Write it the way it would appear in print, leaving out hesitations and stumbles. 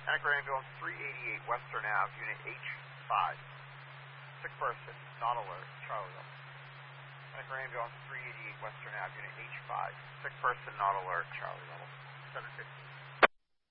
Anchor Ambulance 388 Western Ave, Unit H5. Sick person, not alert, Charlie level. Anchor Ambulance 388 Western Ave, Unit H5. Sick person, not alert, Charlie level. 715.